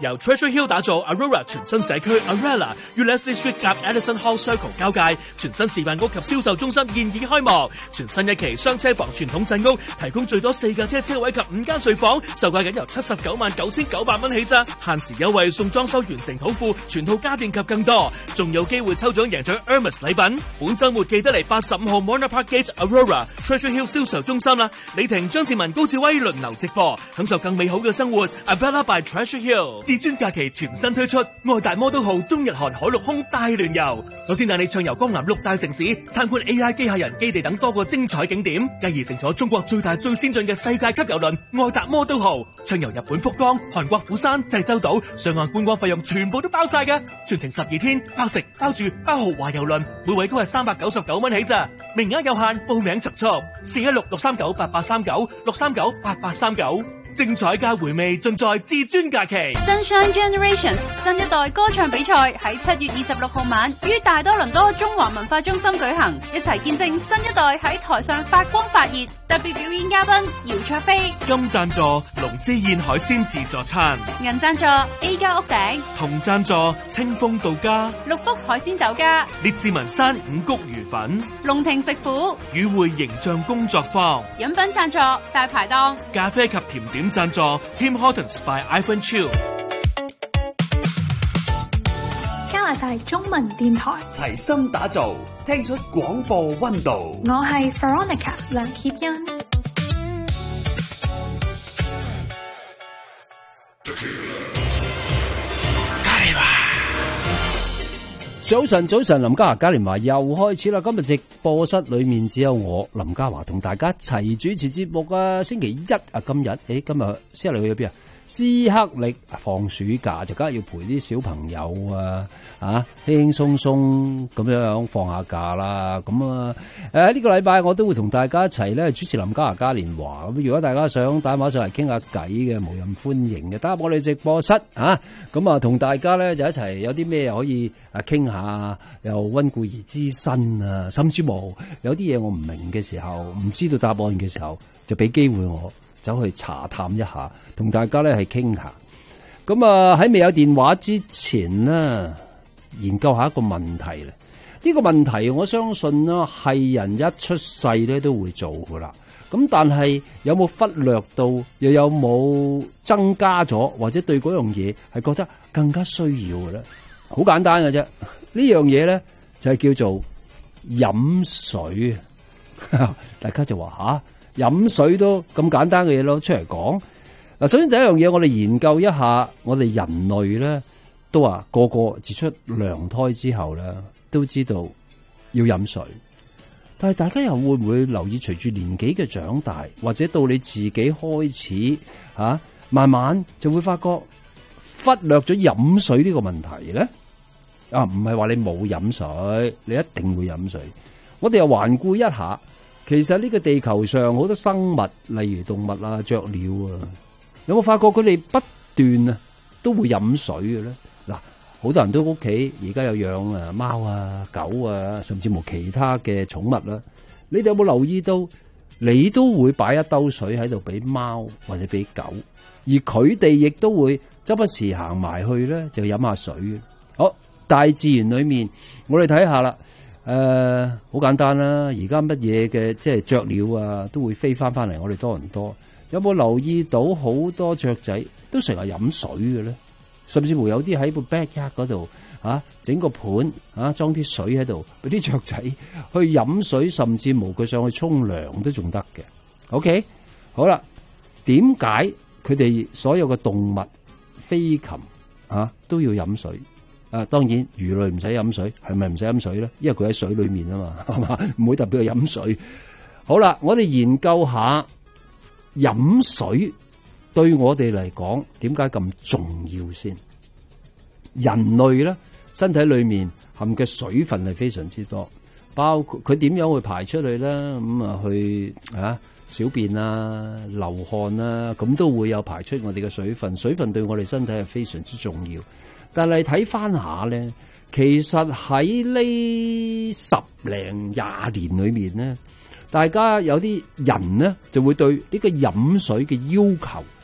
由 Treasure Hill 打造 Aurora 全新社區 Arella 與 Leslie Street 夾 Edison Hall Circle 交界，全新示範屋及銷售中心現已開幕。全新一期雙車房傳統鎮屋，提供最多4架車位及5間睡房，售價僅由799900蚊起咋，限時優惠送裝修完成土庫、全套家電及更多，仲有機會抽獎贏取 Hermes 禮品。本週末記得嚟85號 Mona Park Gate Aurora Treasure Hill 銷售中心啦！李婷、張志文、高志威輪流直播，享受更美好嘅生活。Avella by Treasure Hill 至尊假期全新推出，愛達摩都號中日韓海陸空大聯遊。首先帶你暢遊江南6大城市，參觀 AI 機械人基地等多個精彩景點，繼而乘坐中國最大最先進嘅世界級郵輪愛達摩都號，暢遊日本福岡、韓國釜山、濟州島，上岸觀光費用全部都包晒嘅，全程12天，包食包住包豪華郵輪，每位都係399蚊起咋，名額有限，報名速速416-639-8839 精彩加回味盡在至尊假期。 Sunshine Generations 新一代歌唱比賽喺7月26號晚於大多倫多中華文化中心舉行，一齊見證新一代喺台上發光發熱。特別表演嘉賓姚卓飛， 金贊助龍之燕海鮮自助餐， 銀贊助 A 家屋頂， 銅贊助清風到家， 六福海鮮酒家， 列治文山五穀魚粉， 龍庭食府， 與會形象工作坊， 飲品贊助大排檔， 咖啡及甜點贊助 Tim Hortons by Ivan Chiu。 加拿大中文電台齊心打造，聽出廣播溫度。 我係 Veronica 梁潔欣。 早晨，林嘉華嘉年華又開始啦！今日直播室裏面只有我林嘉華同大家一齊主持節目啊！星期一啊，今日今日斯克力去咗邊啊？斯克力放暑假就梗係要陪啲小朋友輕輕鬆鬆咁樣放下假啦。咁呢個禮拜我都會同大家一齊咧主持林嘉華嘉年華。咁如果大家想打電話上嚟傾下偈嘅，無任歡迎嘅，打入我哋直播室咁同大家咧就一齊有啲咩可以傾下，又溫故而知新啊，甚至乎有啲嘢我唔明嘅時候，唔知道答案嘅時候，就俾機會我走去查探一下，同大家咧係傾下。咁喺未有電話之前呢，研究下一個問題咧。呢個問題我相信呢係人一出世咧都會做噶啦。咁但係有冇忽略到，又有冇增加咗，或者對嗰樣嘢係覺得更加需要嘅咧？好簡單嘅啫，呢樣嘢咧就係叫做飲水。大家就話飲水都咁簡單嘅嘢攞出嚟講。嗱，首先第一樣嘢，我哋研究一下，我哋人類咧都話個個自出娘胎之後咧，都知道要飲水。但係大家又會唔會留意，隨住年紀嘅長大，或者到你自己開始慢慢就會發覺忽略咗飲水呢個問題咧？唔係話你冇飲水，你一定會飲水。我哋又環顧一下。其實呢個地球上好多生物，例如動物啊、雀鳥啊，有冇發覺佢哋不斷都會飲水嘅咧？嗱，好多人都屋企而家有養貓啊、狗啊，甚至乎其他嘅寵物啦。你哋有冇留意到？你都會擺一兜水喺度俾貓或者俾狗，而佢哋亦都會周不時行埋去咧，就飲下水嘅。好，大自然裏面，我哋睇下啦。好簡單啦，而家乜嘢嘅即係雀鳥啊，都會飛翻嚟我哋多倫多。有冇留意到好多雀仔都成日飲水嘅咧？甚至乎有啲喺個 backyard 嗰度整個盤裝啲水喺度，俾啲雀仔去飲水，甚至乎佢上去沖涼都仲得嘅。OK， 好啦，點解佢哋所有嘅動物、飛禽都要飲水？當然魚類唔使飲水，係咪唔使飲水咧？因為佢喺水裏面啊嘛，係嘛，唔會特別去飲水。好啦，我哋研究下飲水對我哋嚟講點解咁重要先。人類咧身體裏面含嘅水分係非常之多，包括佢點樣會排出去啦，去小便啊、流汗啊，咁都會有排出我哋嘅水分。水分對我哋身體係非常之重要。但係睇翻下咧，其實喺呢10零20年裏面咧，大家有啲人咧就會對呢個飲水嘅要求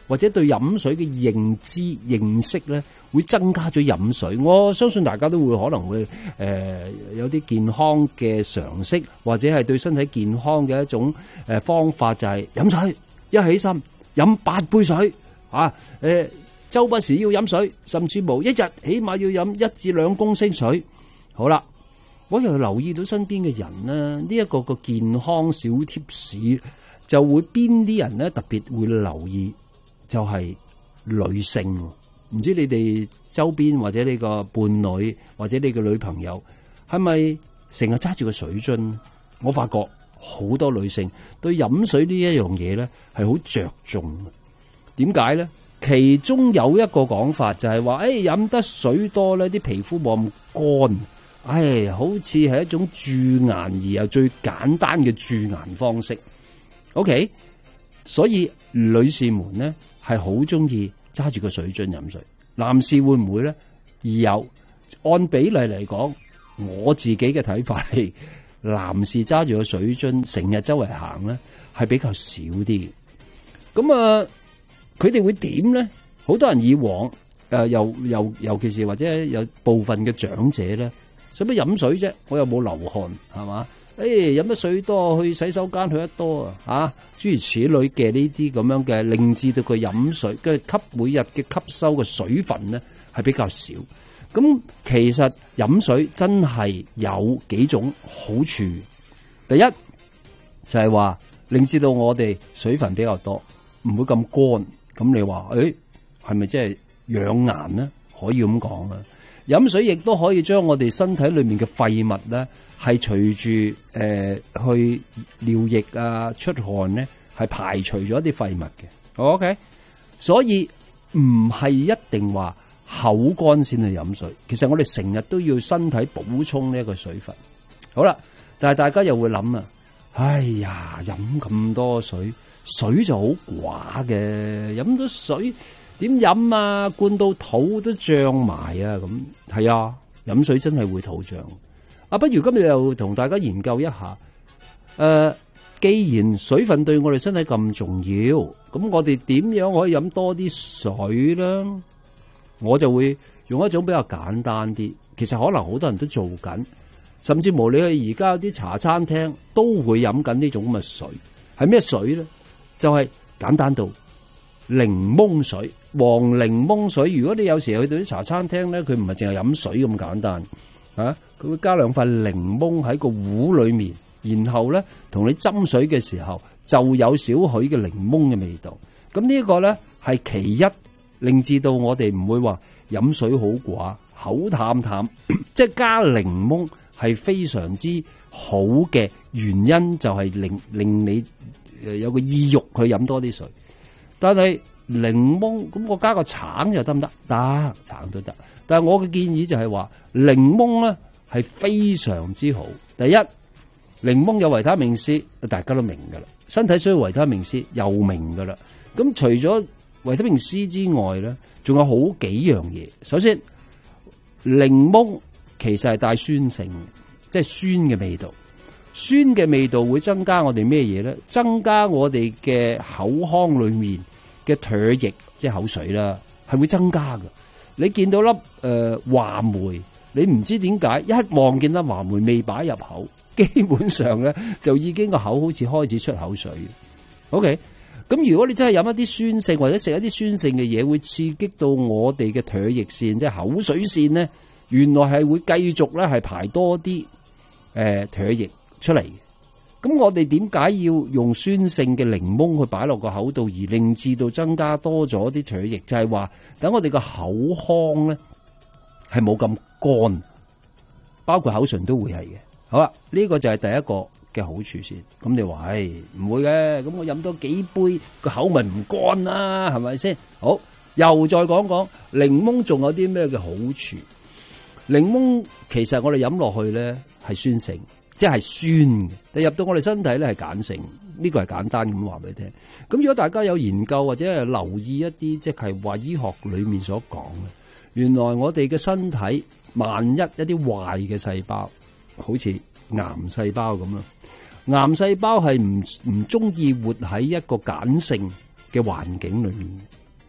或者對飲水嘅認知認識咧，會增加咗飲水。我相信大家都會可能會有啲健康嘅常識，或者係對身體健康嘅一種方法，就係飲水。一起身飲8杯水啊！周不時要飲水，甚至乎一日起碼要飲1至2公升水。好啦，我又留意到身邊嘅人呢，呢一個健康小貼士就會邊啲人呢特別會留意，就係女性。唔知你哋周邊或者你個伴侶或者你個女朋友係咪成日揸住個水樽？我發覺好多女性對飲水呢一樣嘢咧係好着重。點解咧？其中有一個講法就係話，飲得水多咧，啲皮膚冇咁乾，好似係一種駐顏而又最簡單嘅駐顏方式。OK， 所以女士們呢係好中意揸住個水樽飲水。男士會唔會咧？有，按比例嚟講，我自己嘅睇法係，男士揸住個水樽成日周圍行咧係比較少啲嘅。咁啊，佢哋會點咧？好多人以往尤其是或者有部分嘅長者咧，使乜飲水啫？我又冇流汗，係嘛？飲得水多，去洗手間去得多啊！諸如此類嘅呢啲咁樣嘅，令至到佢飲水嘅每日嘅吸收嘅水分咧係比較少。咁其實飲水真係有幾種好處。第一就係話令至到我哋水分比較多，唔會咁乾。咁你話係咪即係養顏呢？可以咁講啊！飲水亦都可以將我哋身體裏面嘅廢物咧，係隨住去尿液啊、出汗咧，係排除咗一啲廢物嘅。OK， 所以唔係一定話口乾先去飲水。其實我哋成日都要身體補充呢一個水分。好啦，但係大家又會諗啊，哎呀，飲咁多水，水就好寡嘅，飲咗水點飲啊？灌到肚都脹埋啊！咁係啊，飲水真係會肚脹。不如今日又同大家研究一下。既然水分對我哋身體咁重要，咁我哋點樣可以飲多啲水呢？我就會用一種比較簡單啲，其實可能好多人都做緊，甚至乎你去而家有啲茶餐廳都會飲緊呢種咁嘅水。係咩水呢？就係簡單到檸檬水、黃檸檬水。如果你有時去到啲茶餐廳咧，佢唔係淨係飲水咁簡單啊，佢會加2塊檸檬喺個壺裏面，然後咧同你斟水嘅時候就有少許嘅檸檬嘅味道。咁呢個咧係其一，令至到我哋唔會話飲水好寡、口淡淡，即係加檸檬係非常之好嘅原因，就係令你有個意欲去飲多啲水。但係檸檬咁，我加個橙又得唔得？得，橙都得。但係我嘅建議就係話，檸檬咧係非常之好。第一，檸檬有維他命 C， 大家都明噶啦。身體需要維他命 C 又明噶啦。咁除咗維他命 C 之外咧，仲有好幾樣嘢。首先，檸檬其實係帶酸性，即係酸嘅味道。酸嘅味道會增加我哋咩嘢咧？增加我哋嘅口腔裏面嘅唾液，即係口水啦，係會增加嘅。你見到粒話梅，你唔知點解一望見粒話梅未擺入口，基本上咧就已經個口好似開始出口水。OK， 咁如果你真係飲一啲酸性或者食一啲酸性嘅嘢，會刺激到我哋嘅唾液腺，即係口水腺咧，原來係會繼續咧係排多啲唾液出嚟。咁我哋點解要用酸性嘅檸檬去擺落個口度，而令至到增加多咗啲唾液？就係話等我哋個口腔咧係冇咁乾，包括口唇都會係嘅。好啦，呢個就係第一個嘅好處先。咁你話唔會嘅，咁我飲多幾杯個口咪唔乾啦，係咪先？好，又再講講檸檬仲有啲咩嘅好處？檸檬其實我哋飲落去咧係酸性。即係酸嘅，但入到我哋身體咧係鹼性，呢個係簡單咁話俾你聽。咁如果大家有研究或者係留意一啲，即係話醫學裏面所講嘅，原來我哋嘅身體萬一一啲壞嘅細胞，好似癌細胞咁啦，癌細胞係唔中意活喺一個鹼性嘅環境裏面，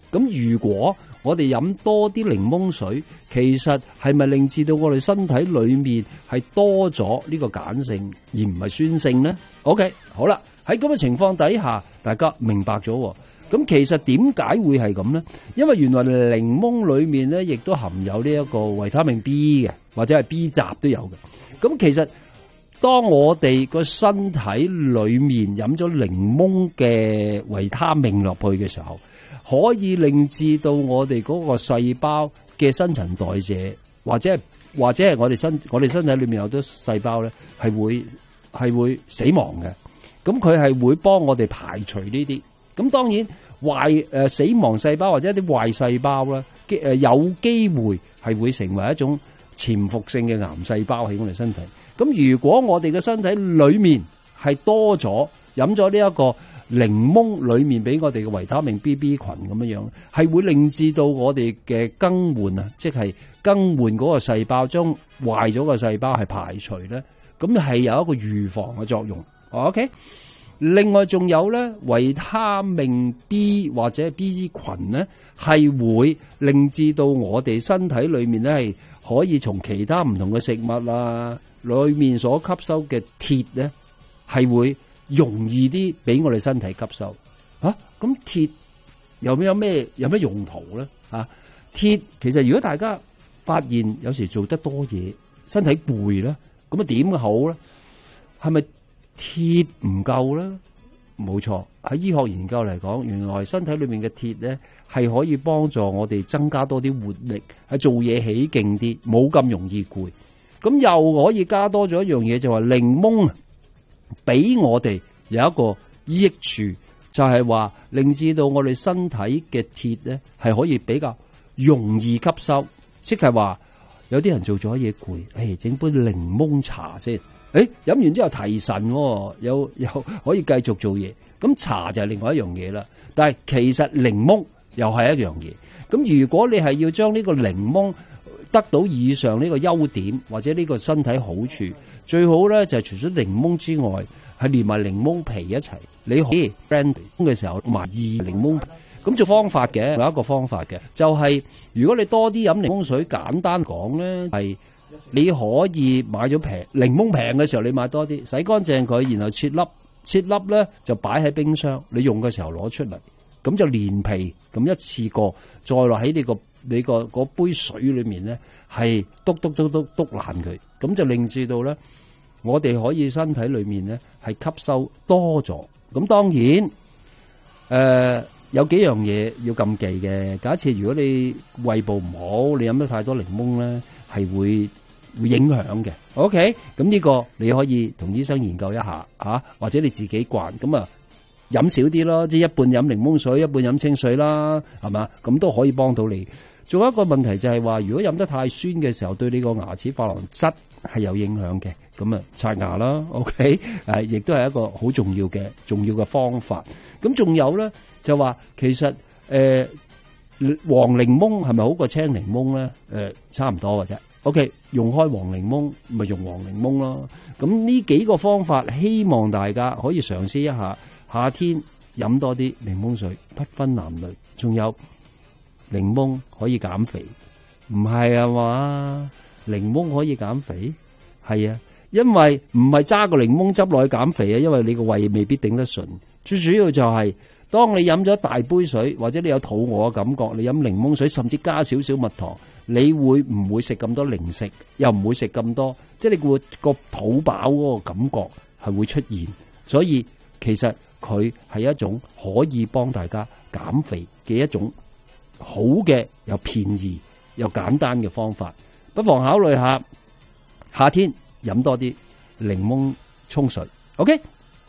咁如果我哋飲多啲檸檬水，其實係咪令至到我哋身體裏面係多咗呢個鹼性而唔係酸性呢？ OK， 好啦，喺咁嘅情況底下，大家明白咗。咁其實點解會係咁呢？因為原來檸檬裏面咧，亦都含有呢一個維他命 B 嘅，或者係 B 雜都有嘅。咁其實當我哋個身體裏面飲咗檸檬嘅維他命落去嘅時候，可以令至到我哋嗰個細胞嘅新陳代謝，或者係我哋身體裏面有啲細胞咧，係會死亡嘅。咁佢係會幫我哋排除呢啲。咁當然死亡細胞或者一啲壞細胞咧，有機會係會成為一種潛伏性嘅癌細胞喺我哋身體。咁如果我哋嘅身體裏面係多咗飲咗呢一個檸檬裏面俾我哋嘅維他命 B 群咁樣，係會令至到我哋嘅更換啊，即係更換嗰個細胞，將壞咗個細胞係排除咧，咁係有一個預防嘅作用。OK。另外仲有咧，維他命 B 或者 B 群咧，係會令至到我哋身體裏面咧係可以從其他唔同嘅食物啊裏面所吸收嘅鐵咧，係會容易啲俾我哋身體吸收。咁鐵有咩用途咧？鐵其實如果大家發現有時做得多嘢，身體攰咧，咁點好咧？係咪鐵唔夠咧？冇錯，喺醫學研究嚟講，原來身體裏面嘅鐵咧係可以幫助我哋增加多啲活力，係做嘢起勁啲，冇咁容易攰。咁又可以加多咗一樣嘢，就話檸檬俾我哋有一個益處，就係話令至到我哋身體嘅鐵咧係可以比較容易吸收，即係話有啲人做咗嘢攰，整杯檸檬茶先。飲完之後提神，又可以繼續做嘢。咁茶就係另外一樣嘢啦。但係其實檸檬又係一樣嘢。咁如果你係要將呢個檸檬得到以上呢個優點或者呢個身體好處，最好咧就係除咗檸檬之外，係連埋檸檬皮一齊。你可以 blend 嘅時候埋2檸檬皮。咁做方法嘅有一個方法嘅，就係如果你多啲飲檸檬水，簡單講咧係。你可以買咗檸檬平嘅時候，你買多啲，洗乾淨佢，然後切粒咧就擺喺冰箱，你用嘅時候攞出嚟，咁就連皮咁一次過，再落喺你個嗰杯水裏面咧，係篤爛佢，咁就令至到咧，我哋可以身體裏面咧係吸收多咗。咁當然，有幾樣嘢要禁忌嘅。假設如果你胃部唔好，你飲得太多檸檬咧，係會影響嘅。OK， 咁呢個你可以同醫生研究一下或者你自己慣咁啊，飲少啲咯，即係一半飲檸檬水，一半飲清水啦，係嘛？咁都可以幫到你。仲有一個問題就係話，如果飲得太酸嘅時候，對你個牙齒珐琅質係有影響嘅。咁啊，刷牙啦 ，OK， 亦都係一個好重要嘅方法。咁仲有咧，就話其實黃檸檬係咪好過青檸檬咧？差唔多嘅啫。OK， 用開黃檸檬咪用黃檸檬咯。咁呢幾個方法，希望大家可以嘗試一下。夏天飲多啲檸檬水，不分男女。仲有檸檬可以減肥，唔係啊嘛？檸檬可以減肥，係啊，因為唔係揸個檸檬汁落去減肥啊，因為你個胃未必頂得順。最主要就係當你飲咗大杯水，或者你有肚餓嘅感覺，你飲檸檬水，甚至加少少蜜糖，你會唔會食咁多零食？又唔會食咁多，即係你個肚飽嗰個感覺係會出現。所以其實佢係一種可以幫大家減肥嘅一種好嘅又便宜又簡單嘅方法，不妨考慮下。夏天飲多啲檸檬沖水。OK。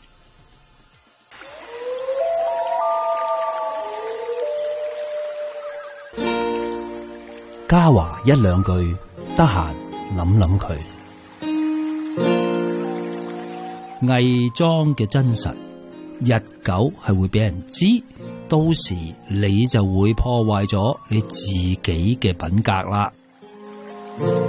嘉華一兩句，得閒諗諗佢。偽裝嘅真實，日久係會俾人知，到時你就會破壞咗你自己嘅品格啦。